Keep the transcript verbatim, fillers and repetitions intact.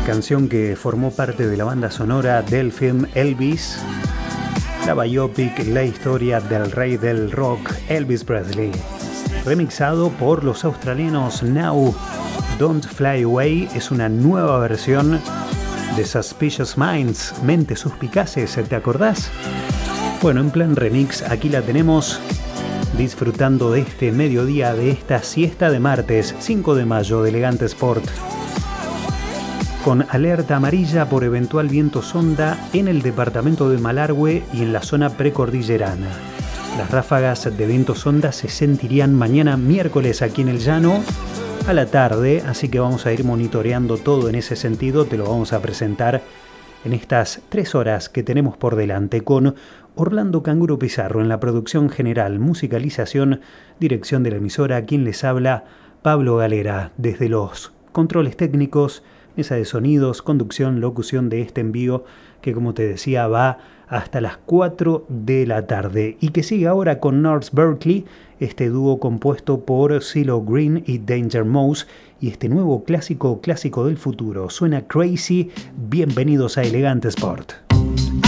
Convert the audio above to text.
canción que formó parte de la banda sonora del film Elvis, la biopic, la historia del rey del rock Elvis Presley, remixado por los australianos Now. Don't Fly Away es una nueva versión de Suspicious Minds, Mentes Suspicaces, ¿te acordás? Bueno, en plan remix, aquí la tenemos, disfrutando de este mediodía, de esta siesta de martes cinco de mayo de Elegante Sport, con alerta amarilla por eventual viento sonda en el departamento de Malargüe y en la zona precordillerana. Las ráfagas de viento sonda se sentirían mañana miércoles aquí en el llano a la tarde, así que vamos a ir monitoreando todo en ese sentido. Te lo vamos a presentar en estas tres horas que tenemos por delante, con Orlando Canguro Pizarro en la producción general, musicalización, dirección de la emisora. Quien les habla, Pablo Galera, desde los controles técnicos, mesa de sonidos, conducción, locución de este envío que, como te decía, va hasta las cuatro de la tarde y que sigue ahora con North Berkeley, este dúo compuesto por CeeLo Green y Danger Mouse, y este nuevo clásico, clásico del futuro. Suena Crazy. Bienvenidos a Elegante Sport.